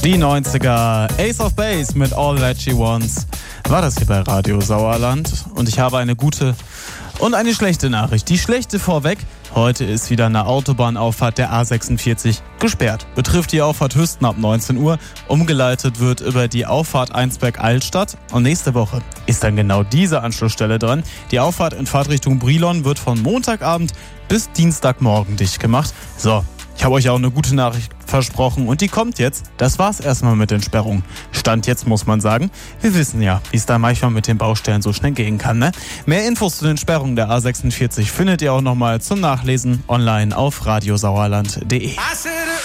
Die 90er, Ace of Base mit All That She Wants, war das hier bei Radio Sauerland. Und ich habe eine gute und eine schlechte Nachricht. Die schlechte vorweg: heute ist wieder eine Autobahnauffahrt der A46 gesperrt. Betrifft die Auffahrt Hüsten ab 19 Uhr. Umgeleitet wird über die Auffahrt Einsberg-Altstadt. Und nächste Woche ist dann genau diese Anschlussstelle dran. Die Auffahrt in Fahrtrichtung Brilon wird von Montagabend bis Dienstagmorgen dicht gemacht. So, ich habe euch auch eine gute Nachricht versprochen und die kommt jetzt. Das war's erstmal mit den Sperrungen. Stand jetzt, muss man sagen. Wir wissen ja, wie es da manchmal mit den Baustellen so schnell gehen kann, ne? Mehr Infos zu den Sperrungen der A46 findet ihr auch nochmal zum Nachlesen online auf radiosauerland.de.